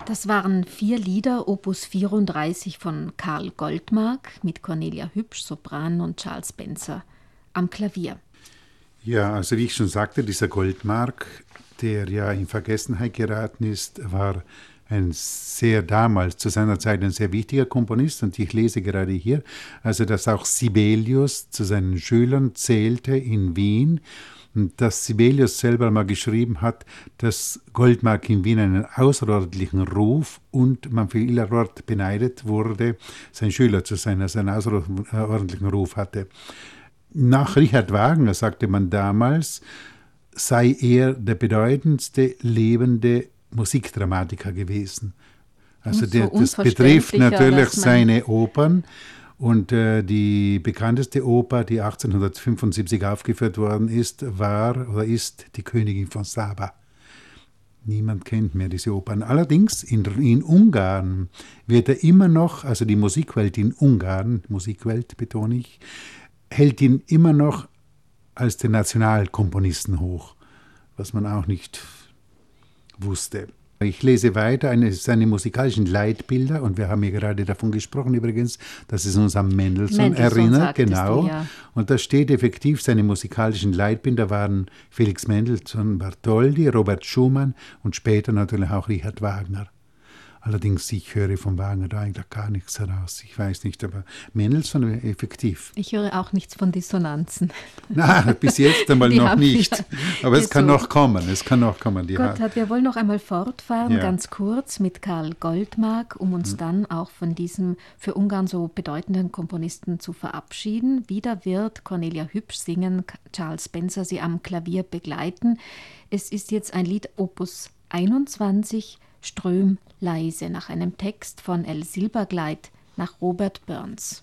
Das waren 4 Lieder, Opus 34 von Karl Goldmark mit Cornelia Hübsch, Sopran und Charles Spencer am Klavier. Ja, also wie ich schon sagte, dieser Goldmark, der ja in Vergessenheit geraten ist, war damals zu seiner Zeit ein sehr wichtiger Komponist, und ich lese gerade hier, also dass auch Sibelius zu seinen Schülern zählte in Wien, und dass Sibelius selber mal geschrieben hat, dass Goldmark in Wien einen außerordentlichen Ruf und man vielerorts beneidet wurde, sein Schüler zu sein, also einen außerordentlichen Ruf hatte. Nach Richard Wagner sagte man damals, sei er der bedeutendste lebende Musikdramatiker gewesen. Also das betrifft natürlich seine Opern. Und die bekannteste Oper, die 1875 aufgeführt worden ist, ist Die Königin von Saba. Niemand kennt mehr diese Opern. Allerdings in Ungarn wird er immer noch, also die Musikwelt in Ungarn, Musikwelt betone ich, hält ihn immer noch als den Nationalkomponisten hoch, was man auch nicht wusste. Ich lese weiter seine musikalischen Leitbilder, und wir haben hier gerade davon gesprochen übrigens, dass es uns an Mendelssohn erinnert. Genau. Ja. Und da steht effektiv, seine musikalischen Leitbilder waren Felix Mendelssohn Bartholdy, Robert Schumann und später natürlich auch Richard Wagner. Allerdings, ich höre von Wagner da eigentlich gar nichts heraus. Ich weiß nicht, aber Mendelssohn effektiv. Ich höre auch nichts von Dissonanzen. Na, bis jetzt einmal noch nicht. Aber es kann noch kommen. Gotthard, wir wollen noch einmal fortfahren, ganz kurz mit Karl Goldmark, um uns dann auch von diesem für Ungarn so bedeutenden Komponisten zu verabschieden. Wieder wird Cornelia Hübsch singen, Charles Spencer sie am Klavier begleiten. Es ist jetzt ein Lied Opus 21, Ström leise, nach einem Text von L. Silbergleit nach Robert Burns.